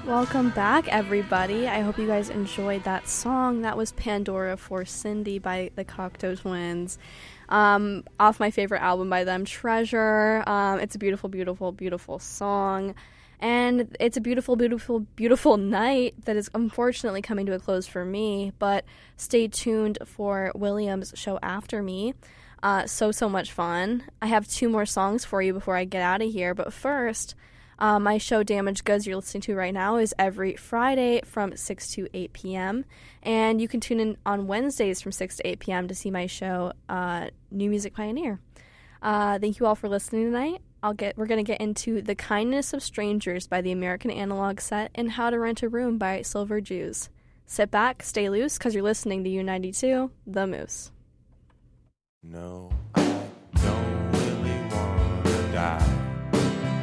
Welcome back, everybody. I hope you guys enjoyed that song. That was Pandora for Cindy by the Cocteau Twins. Off my favorite album by them, Treasure. It's a beautiful, beautiful, beautiful song. And it's a beautiful, beautiful, beautiful night that is unfortunately coming to a close for me. But stay tuned for William's show after me. So much fun. I have 2 more songs for you before I get out of here. But first, my show Damaged Goods you're listening to right now is every Friday from 6 to 8 p.m. And you can tune in on Wednesdays from 6 to 8 p.m. to see my show, New Music Pioneer. Thank you all for listening tonight. We're going to get into The Kindness of Strangers by the American Analog Set and How to Rent a Room by Silver Jews. Sit back, stay loose, because you're listening to U92, The Moose. No, I don't really want to die.